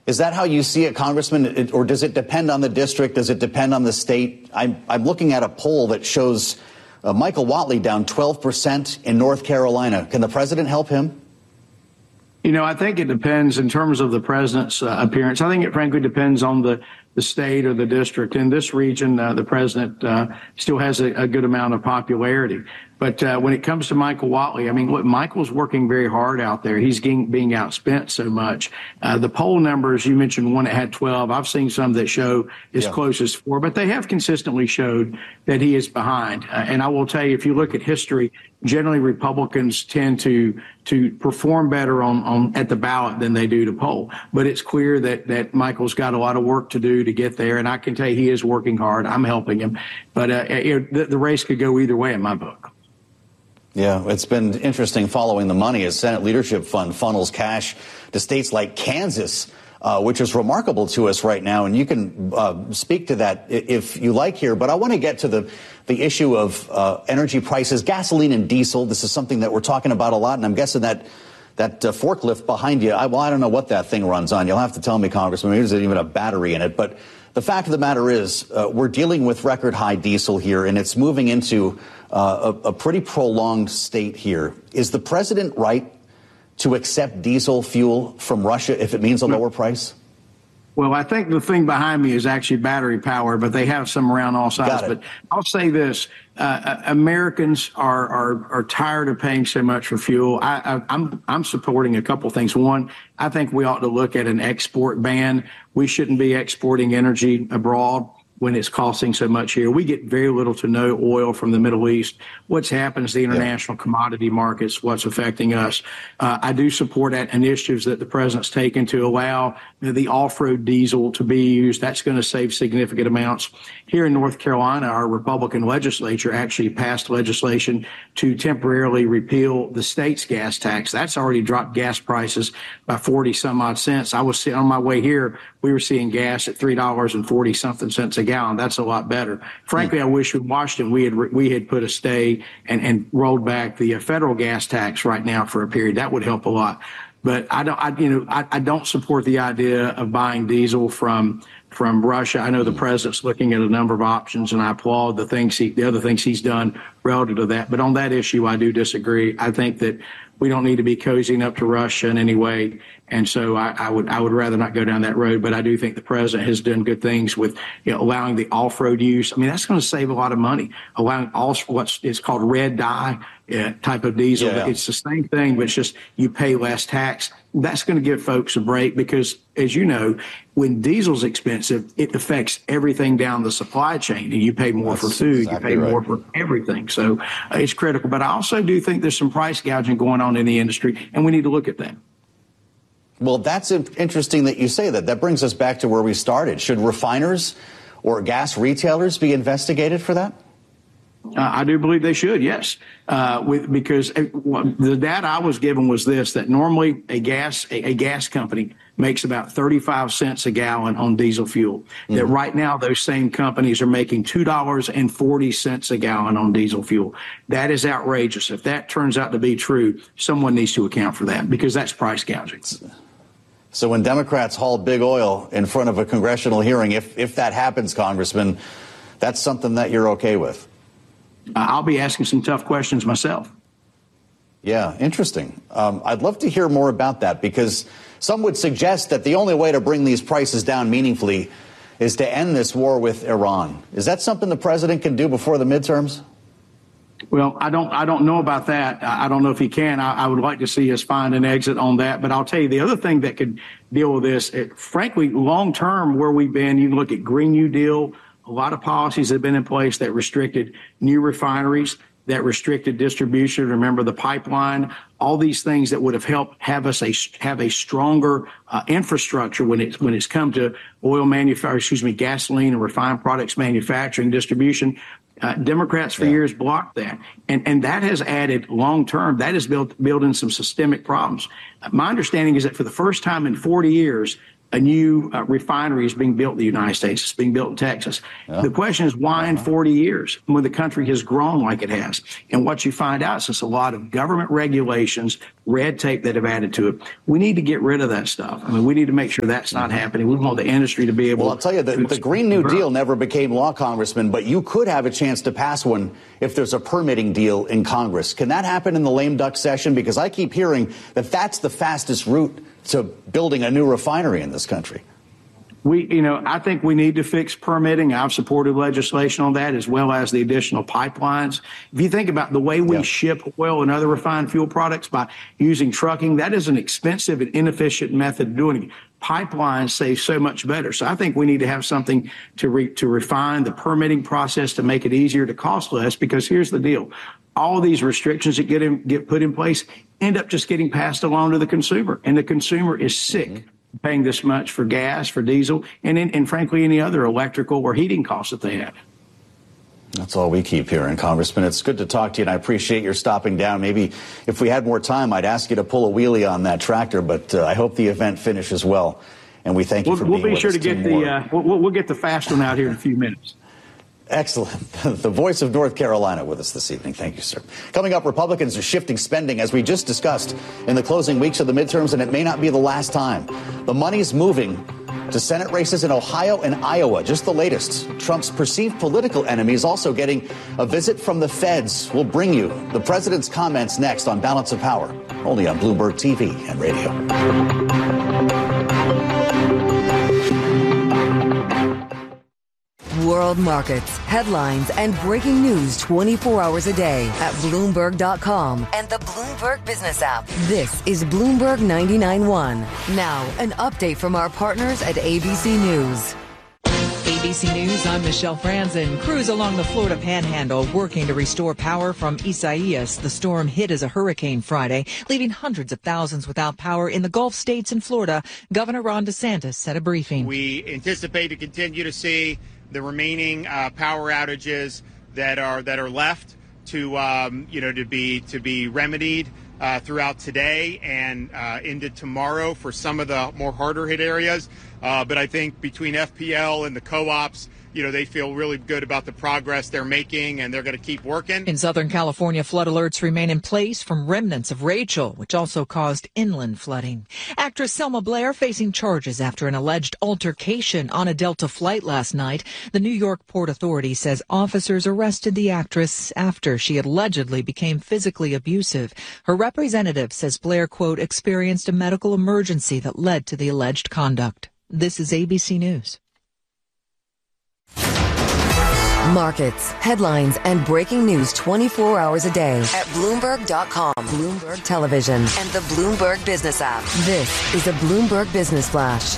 Is that how you see it, Congressman? Or does it depend on the district? Does it depend on the state? I'm looking at a poll that shows Michael Whatley down 12% in North Carolina. Can the president help him? I think it depends in terms of the president's appearance. I think it frankly depends on the state or the district. In this region, the president still has a good amount of popularity. But when it comes to Michael Whatley, I mean, look, Michael's working very hard out there. He's being outspent so much. The poll numbers, you mentioned one that had 12. I've seen some that show as close as 4, but they have consistently showed that he is behind. And I will tell you, if you look at history, generally Republicans tend to perform better at the ballot than they do to poll. But it's clear that Michael's got a lot of work to do to get there. And I can tell you he is working hard. I'm helping him. But the race could go either way in my book. Yeah, it's been interesting following the money as Senate Leadership Fund funnels cash to states like Kansas, which is remarkable to us right now. And you can speak to that if you like here. But I want to get to the issue of energy prices, gasoline and diesel. This is something that we're talking about a lot. And I'm guessing that forklift behind you, I don't know what that thing runs on. You'll have to tell me, Congressman. Maybe there's even a battery in it. But the fact of the matter is we're dealing with record high diesel here, and it's moving into a pretty prolonged state here. Is the president right to accept diesel fuel from Russia if it means a lower price? Well, I think the thing behind me is actually battery power, but they have some around all sides. But I'll say this. Americans are tired of paying so much for fuel. I'm supporting a couple things. One, I think we ought to look at an export ban. We shouldn't be exporting energy abroad when it's costing so much here. We get very little to no oil from the Middle East. What's happened is the international commodity markets, what's affecting us. I do support initiatives that the president's taken to allow the off-road diesel to be used. That's going to save significant amounts. Here in North Carolina, our Republican legislature actually passed legislation to temporarily repeal the state's gas tax. That's already dropped gas prices by 40 some odd cents. I was on my way here. We were seeing gas at $3.40 something cents a gallon. That's a lot better. Frankly, I wish in Washington we had put a stay and rolled back the federal gas tax right now for a period. That would help a lot. But I don't support the idea of buying diesel from Russia. I know the president's looking at a number of options, and I applaud the other things he's done relative to that. But on that issue, I do disagree. I think that we don't need to be cozying up to Russia in any way. And so I would rather not go down that road. But I do think the president has done good things with allowing the off-road use. I mean, that's going to save a lot of money, allowing what's called red dye type of diesel. Yeah. It's the same thing, but it's just you pay less tax. That's going to give folks a break because, as you know, when diesel's expensive, it affects everything down the supply chain. And you pay more for food, exactly, you pay more for everything. So it's critical. But I also do think there's some price gouging going on in the industry, and we need to look at that. Well, that's interesting that you say that. That brings us back to where we started. Should refiners or gas retailers be investigated for that? I do believe they should, yes, because the data I was given was this, that normally a gas company makes about 35 cents a gallon on diesel fuel. Mm-hmm. That right now those same companies are making $2.40 a gallon on diesel fuel. That is outrageous. If that turns out to be true, someone needs to account for that because that's price gouging. So when Democrats haul big oil in front of a congressional hearing, if that happens, Congressman, that's something that you're okay with? I'll be asking some tough questions myself. Yeah, interesting. I'd love to hear more about that because some would suggest that the only way to bring these prices down meaningfully is to end this war with Iran. Is that something the president can do before the midterms? Well, I don't know about that. I don't know if he can. I would like to see us find an exit on that. But I'll tell you the other thing that could deal with this, frankly, long term where we've been, you look at Green New Deal, a lot of policies have been in place that restricted new refineries, that restricted distribution. Remember the pipeline, all these things that would have helped have us have a stronger infrastructure when it's come to gasoline and refined products manufacturing, distribution. Democrats for years blocked that. And that has added long term, that has built in some systemic problems. My understanding is that for the first time in 40 years, a new refinery is being built in the United States. It's being built in Texas. The question is, why in 40 years when the country has grown like it has? And what you find out is it's a lot of government regulations, red tape that have added to it. We need to get rid of that stuff. I mean, we need to make sure that's not happening. We want the industry to be able to. Well, I'll tell you, the Green New Deal never became law, Congressman, but you could have a chance to pass one if there's a permitting deal in Congress. Can that happen in the lame duck session? Because I keep hearing that that's the fastest route to building a new refinery in this country. I think we need to fix permitting. I've supported legislation on that, as well as the additional pipelines. If you think about the way we ship oil and other refined fuel products by using trucking, that is an expensive and inefficient method of doing it. Pipelines save so much better. So I think we need to have something to refine the permitting process to make it easier, to cost less, because here's the deal. All of these restrictions that get put in place end up just getting passed along to the consumer. And the consumer is sick paying this much for gas, for diesel, and frankly, any other electrical or heating costs that they have. That's all we keep hearing, Congressman. It's good to talk to you, and I appreciate your stopping down. Maybe if we had more time, I'd ask you to pull a wheelie on that tractor, but I hope the event finishes well. And we thank you for being with us. We'll be sure to get we'll get the fast one out here in a few minutes. Excellent. The voice of North Carolina with us this evening. Thank you, sir. Coming up, Republicans are shifting spending, as we just discussed, in the closing weeks of the midterms, and it may not be the last time. The money's moving to Senate races in Ohio and Iowa. Just the latest. Trump's perceived political enemies also getting a visit from the feds. We'll bring you the president's comments next on Balance of Power, only on Bloomberg TV and radio. World markets, headlines, and breaking news 24 hours a day at Bloomberg.com and the Bloomberg Business app. This is Bloomberg 99.1. Now, an update from our partners at ABC News. ABC News, I'm Michelle Franzen. Crews along the Florida Panhandle working to restore power from Isaias. The storm hit as a hurricane Friday, leaving hundreds of thousands without power in the Gulf states and Florida. Governor Ron DeSantis said a briefing. We anticipate to continue to see the remaining power outages that are left to be remedied throughout today and into tomorrow for some of the more harder hit areas. But I think between FPL and the co-ops, they feel really good about the progress they're making, and they're going to keep working. In Southern California, flood alerts remain in place from remnants of Rachel, which also caused inland flooding. Actress Selma Blair facing charges after an alleged altercation on a Delta flight last night. The New York Port Authority says officers arrested the actress after she allegedly became physically abusive. Her representative says Blair, quote, experienced a medical emergency that led to the alleged conduct. This is ABC News. Markets, headlines, and breaking news 24 hours a day at Bloomberg.com, Bloomberg Television, and the Bloomberg Business app. This is a Bloomberg Business Flash.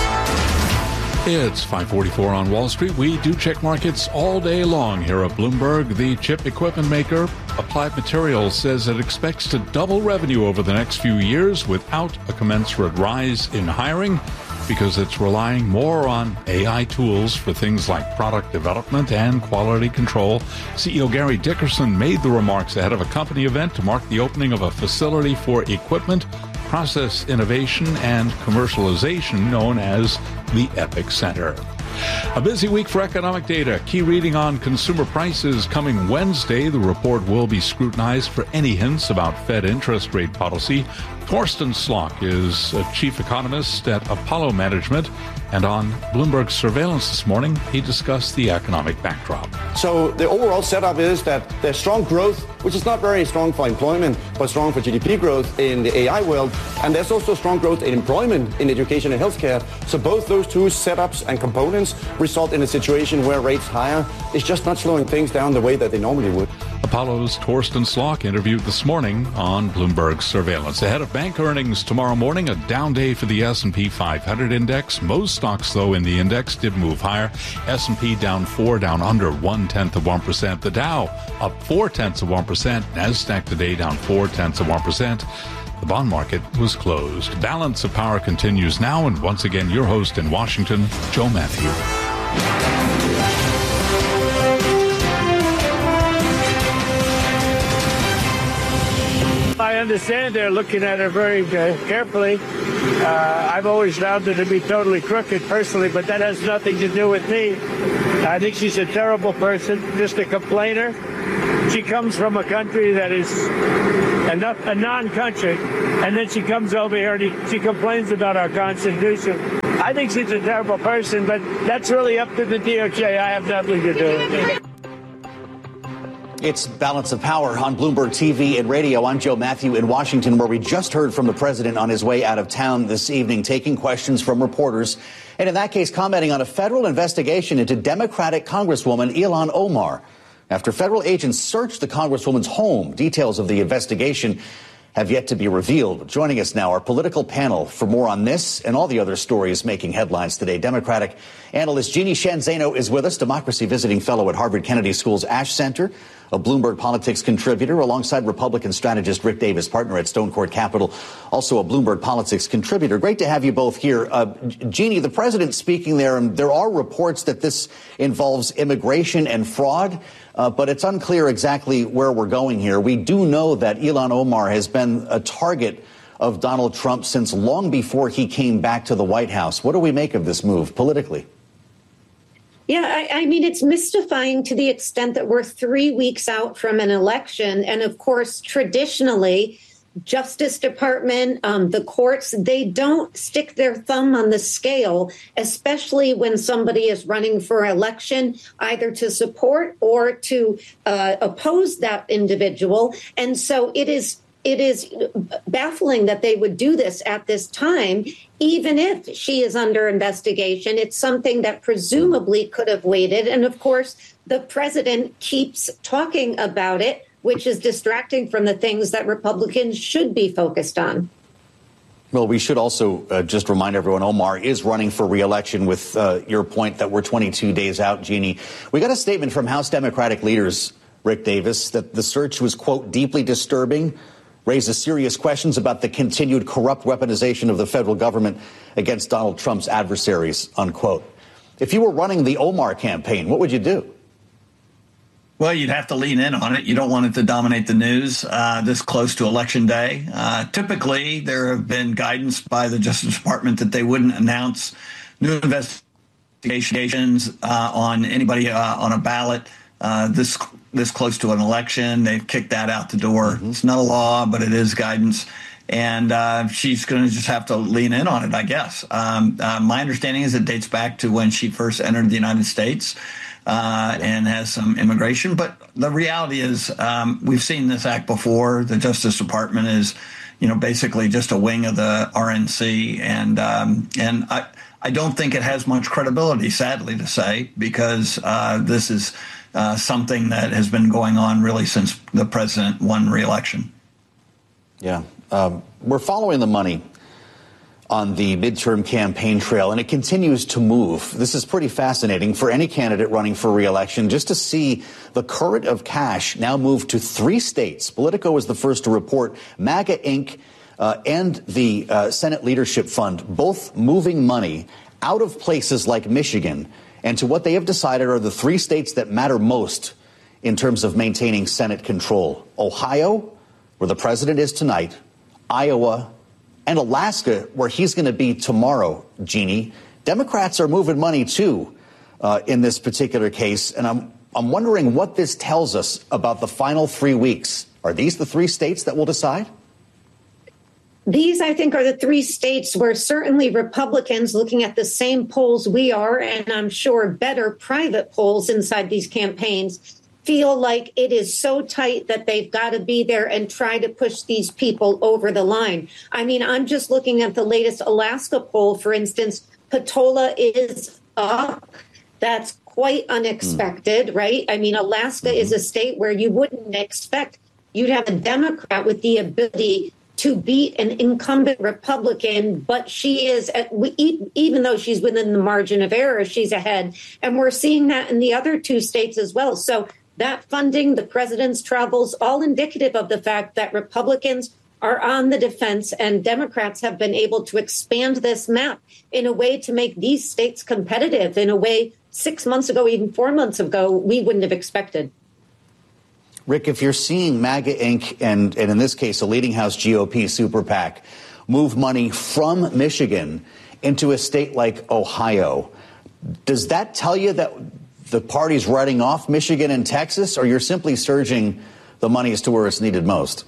It's 5:44 on Wall Street. We do check markets all day long here at Bloomberg. The chip equipment maker Applied Materials says it expects to double revenue over the next few years without a commensurate rise in hiring, because it's relying more on AI tools for things like product development and quality control. CEO Gary Dickerson made the remarks ahead of a company event to mark the opening of a facility for equipment, process innovation, and commercialization known as the EPIC Center. A busy week for economic data. Key reading on consumer prices coming Wednesday. The report will be scrutinized for any hints about Fed interest rate policy. Thorsten Slok is a chief economist at Apollo Management, and on Bloomberg Surveillance this morning, he discussed the economic backdrop. So the overall setup is that there's strong growth, which is not very strong for employment, but strong for GDP growth in the AI world. And there's also strong growth in employment in education and healthcare. So both those two setups and components result in a situation where rates higher is just not slowing things down the way that they normally would. Apollo's Thorsten Slok interviewed this morning on Bloomberg Surveillance. Ahead of bank earnings tomorrow morning, a down day for the S&P 500 index. Most stocks, though, in the index did move higher. S&P down 4, down under 0.1%. The Dow up 0.4%. NASDAQ today down 0.4%. The bond market was closed. Balance of Power continues now, and once again, your host in Washington, Joe Matthew. understand they're looking at her very carefully. I've always found her to be totally crooked personally, but that has nothing to do with me. I think she's a terrible person, just a complainer. She comes from a country that is a non-country, and then she comes over here and she complains about our Constitution. I think she's a terrible person, but that's really up to the DOJ. I have nothing to do with it. It's Balance of Power on Bloomberg TV and radio. I'm Joe Matthew in Washington, where we just heard from the president on his way out of town this evening, taking questions from reporters. And in that case, commenting on a federal investigation into Democratic Congresswoman Ilhan Omar. After federal agents searched the Congresswoman's home, details of the investigation have yet to be revealed. Joining us now, our political panel for more on this and all the other stories making headlines today. Democratic analyst Jeannie Sheehan Zaino is with us, democracy visiting fellow at Harvard Kennedy School's Ash Center, a Bloomberg Politics contributor, alongside Republican strategist Rick Davis, partner at Stone Court Capital, also a Bloomberg Politics contributor. Great to have you both here. Jeannie, the president speaking there, and there are reports that this involves immigration and fraud. But it's unclear exactly where we're going here. We do know that Ilhan Omar has been a target of Donald Trump since long before he came back to the White House. What do we make of this move politically? Yeah, I mean, it's mystifying to the extent that we're 3 weeks out from an election. And of course, traditionally, Justice Department, the courts, they don't stick their thumb on the scale, especially when somebody is running for election, either to support or to oppose that individual. And so it is baffling that they would do this at this time, even if she is under investigation. It's something that presumably could have waited. And of course, the president keeps talking about it, which is distracting from the things that Republicans should be focused on. Well, we should also just remind everyone, Omar is running for re-election with your point that we're 22 days out, Jeannie. We got a statement from House Democratic leaders, Rick Davis, that the search was, quote, deeply disturbing, raises serious questions about the continued corrupt weaponization of the federal government against Donald Trump's adversaries, unquote. If you were running the Omar campaign, what would you do? Well, you'd have to lean in on it. You don't want it to dominate the news this close to Election Day. Typically, there have been guidance by the Justice Department that they wouldn't announce new investigations on anybody on a ballot this close to an election. They've kicked that out the door. Mm-hmm. It's not a law, but it is guidance. And she's going to just have to lean in on it, I guess. My understanding is it dates back to when she first entered the United States. And has some immigration. But the reality is we've seen this act before. The Justice Department is, basically just a wing of the RNC. And I don't think it has much credibility, sadly to say, because this is something that has been going on really since the president won re-election. Yeah. We're following the money on the midterm campaign trail, and it continues to move. This is pretty fascinating for any candidate running for re-election, just to see the current of cash now move to 3 states. Politico was the first to report. MAGA Inc. And the Senate Leadership Fund, both moving money out of places like Michigan and to what they have decided are the 3 states that matter most in terms of maintaining Senate control. Ohio, where the president is tonight, Iowa, and Alaska, where he's going to be tomorrow, Jeannie. Democrats are moving money, too, in this particular case. And I'm wondering what this tells us about the final 3 weeks. Are these the 3 states that will decide? These, I think, are the 3 states where certainly Republicans, looking at the same polls we are, and I'm sure better private polls inside these campaigns, feel like it is so tight that they've got to be there and try to push these people over the line. I mean, I'm just looking at the latest Alaska poll, for instance. Patola is up. That's quite unexpected, right? I mean, Alaska is a state where you wouldn't expect you'd have a Democrat with the ability to beat an incumbent Republican, but she is, even though she's within the margin of error, she's ahead. And we're seeing that in the other 2 states as well. So that funding, the president's travels, all indicative of the fact that Republicans are on the defense and Democrats have been able to expand this map in a way to make these states competitive in a way 6 months ago, even 4 months ago, we wouldn't have expected. Rick, if you're seeing MAGA Inc. and in this case, a leading House GOP super PAC move money from Michigan into a state like Ohio, does that tell you that the party's writing off Michigan and Texas, or you're simply surging the money as to where it's needed most?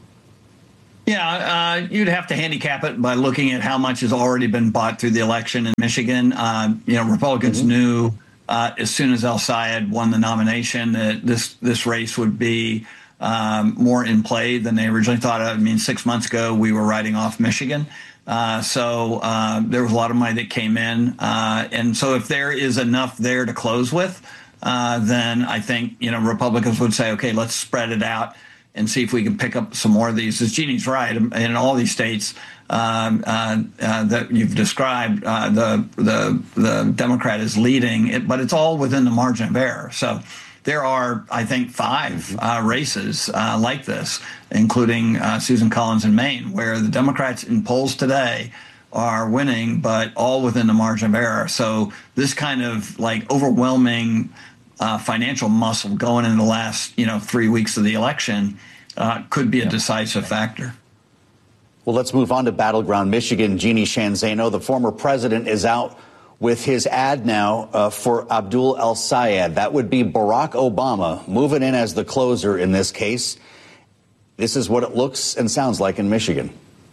Yeah, you'd have to handicap it by looking at how much has already been bought through the election in Michigan. Republicans knew as soon as El-Sayed won the nomination that this race would be more in play than they originally thought. I mean, 6 months ago, we were writing off Michigan. So there was a lot of money that came in. And so if there is enough there to close with, then I think, Republicans would say, OK, let's spread it out and see if we can pick up some more of these. As Jeannie's right, in all these states that you've described, the Democrat is leading, but it's all within the margin of error. So there are, I think, 5 races like this, including Susan Collins in Maine, where the Democrats in polls today are winning, but all within the margin of error. So this kind of overwhelming financial muscle going in the last 3 weeks of the election could be a decisive factor. Well, let's move on to battleground Michigan. Jeannie Sheehan Zaino, the former president, is out with his ad now for Abdul El-Sayed. That would be Barack Obama moving in as the closer in this case. This is what it looks and sounds like in Michigan.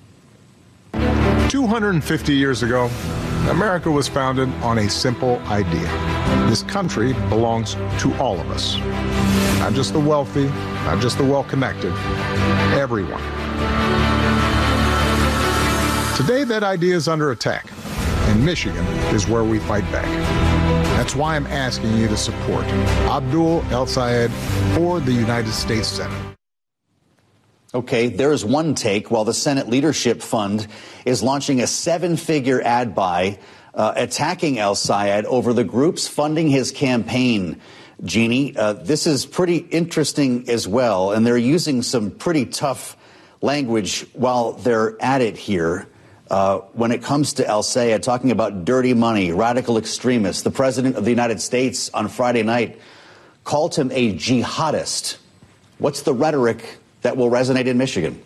250 years ago, America was founded on a simple idea. This country belongs to all of us. Not just the wealthy, not just the well-connected, everyone. Today, that idea is under attack, and Michigan is where we fight back. That's why I'm asking you to support Abdul El-Sayed for the United States Senate. Okay, there's one take. While the Senate Leadership Fund is launching a 7-figure ad buy attacking El-Sayed over the groups funding his campaign. Jeannie, this is pretty interesting as well, and they're using some pretty tough language while they're at it here. When it comes to El-Sayed, talking about dirty money, radical extremists, the president of the United States on Friday night called him a jihadist. What's the rhetoric that will resonate in Michigan?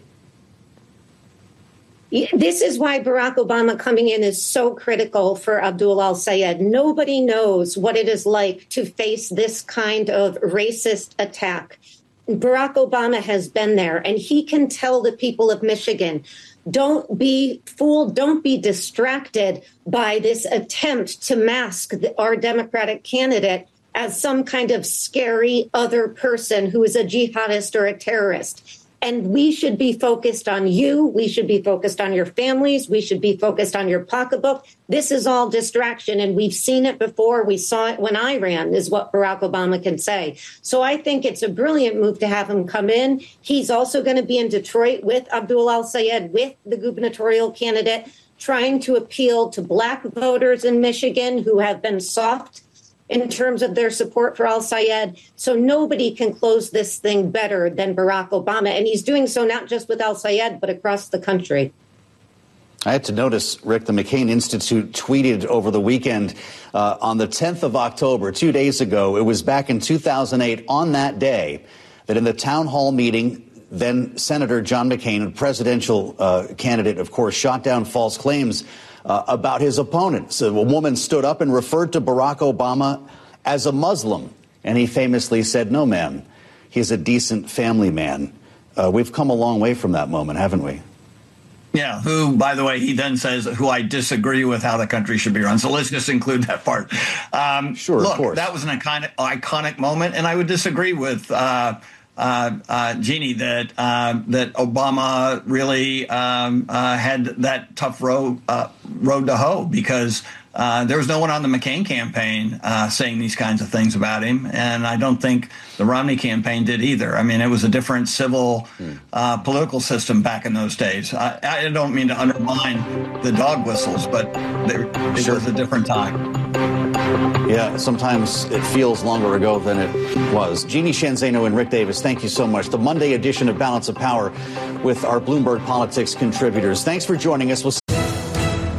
This is why Barack Obama coming in is so critical for Abdul El-Sayed. Nobody knows what it is like to face this kind of racist attack. Barack Obama has been there, and he can tell the people of Michigan, don't be fooled, don't be distracted by this attempt to mask our Democratic candidate as some kind of scary other person who is a jihadist or a terrorist. And we should be focused on you. We should be focused on your families. We should be focused on your pocketbook. This is all distraction, and we've seen it before. We saw it when I ran, is what Barack Obama can say. So I think it's a brilliant move to have him come in. He's also going to be in Detroit with Abdul El-Sayed, with the gubernatorial candidate, trying to appeal to black voters in Michigan who have been soft in terms of their support for El-Sayed. So nobody can close this thing better than Barack Obama. And he's doing so not just with El-Sayed, but across the country. I had to notice, Rick, the McCain Institute tweeted over the weekend on the 10th of October, 2 days ago. It was back in 2008 on that day that in the town hall meeting, then Senator John McCain, a presidential candidate, of course, shot down false claims about his opponent. So a woman stood up and referred to Barack Obama as a Muslim. And he famously said, no, ma'am, he's a decent family man. We've come a long way from that moment, haven't we? Yeah, who, by the way, he then says, who I disagree with how the country should be run. So let's just include that part. Sure, look, of course. That was an iconic moment. And I would disagree with Jeannie that Obama really had that tough road to hoe, because there was no one on the McCain campaign saying these kinds of things about him. And I don't think the Romney campaign did either. I mean, it was a different civil political system back in those days. I don't mean to undermine the dog whistles, but it was a different time. Yeah, sometimes it feels longer ago than it was. Jeannie Sheehan Zaino and Rick Davis, thank you so much. The Monday edition of Balance of Power with our Bloomberg Politics contributors. Thanks for joining us. We'll